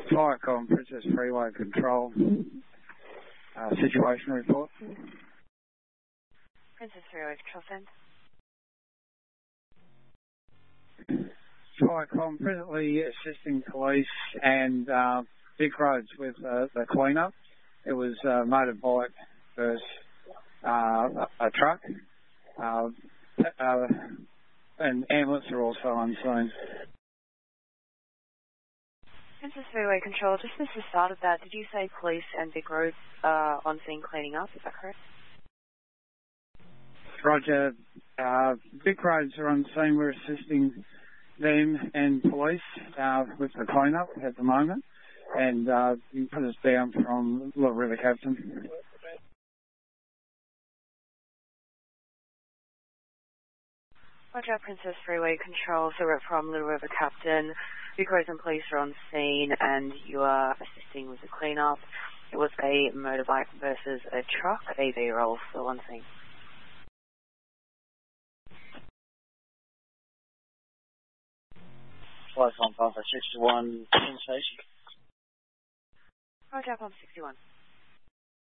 Viacom Princess Freeway Control. Situation report. Princess Freeway Control Centre. Viacom presently assisting police and Vic Roads with the clean-up. It was a motorbike versus a truck. And ambulance are also on scene. Princess Freeway Control, just as the start of that, did you say police and Vic Roads are on scene cleaning up? Is that correct? Roger. Vic Roads are on scene. We're assisting them and police with the clean-up at the moment. And you can put us down from Little River Captain. Roger, Princess Freeway Control, so we're from Little River Captain. Vic Roads and police are on scene and you are assisting with the clean-up. It was a motorbike versus a truck. AV roll still on scene. Viacom Pump 61, station. Roger, Pump 61.